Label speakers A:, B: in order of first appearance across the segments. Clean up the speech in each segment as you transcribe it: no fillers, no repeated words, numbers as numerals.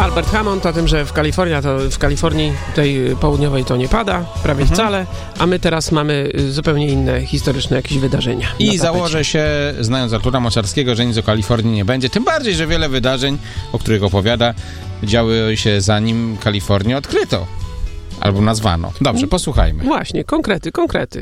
A: Albert Hammond o tym, że w Kalifornii tej południowej to nie pada, prawie wcale, a my teraz mamy zupełnie inne historyczne jakieś wydarzenia.
B: I założę się, znając Artura Moczarskiego, że nic o Kalifornii nie będzie, tym bardziej, że wiele wydarzeń, o których opowiada, działy się zanim Kalifornię odkryto. Albo nazwano. Dobrze, posłuchajmy.
A: Właśnie, konkrety.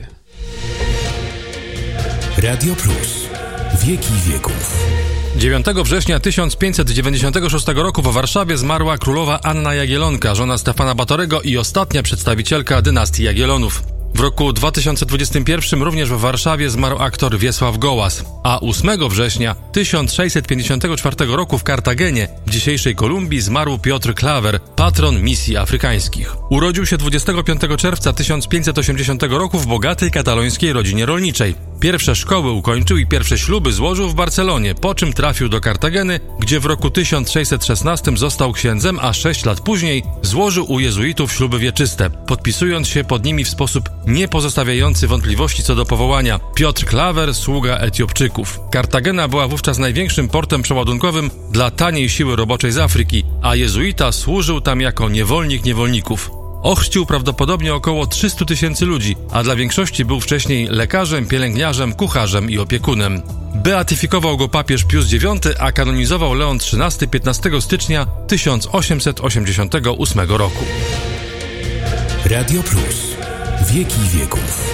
C: Radio Plus. Wieki wieków.
D: 9 września 1596 roku w Warszawie zmarła królowa Anna Jagiellonka, żona Stefana Batorego i ostatnia przedstawicielka dynastii Jagiellonów. W roku 2021 również w Warszawie zmarł aktor Wiesław Gołas, a 8 września 1654 roku w Kartagenie, w dzisiejszej Kolumbii, zmarł Piotr Klawer, patron misji afrykańskich. Urodził się 25 czerwca 1580 roku w bogatej katalońskiej rodzinie rolniczej. Pierwsze szkoły ukończył i pierwsze śluby złożył w Barcelonie, po czym trafił do Kartageny, gdzie w roku 1616 został księdzem, a 6 lat później złożył u jezuitów śluby wieczyste, podpisując się pod nimi w sposób nie pozostawiający wątpliwości co do powołania: Piotr Klawer, sługa Etiopczyków. Kartagena była wówczas największym portem przeładunkowym dla taniej siły roboczej z Afryki, a jezuita służył tam jako niewolnik niewolników. Ochrzcił prawdopodobnie około 300 000 ludzi, a dla większości był wcześniej lekarzem, pielęgniarzem, kucharzem i opiekunem. Beatyfikował go papież Pius IX, a kanonizował Leon XIII 15 stycznia 1888 roku.
C: Radio Plus. Wieki wieków.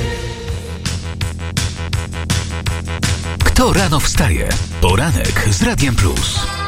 C: Kto rano wstaje? Poranek z Radiem Plus.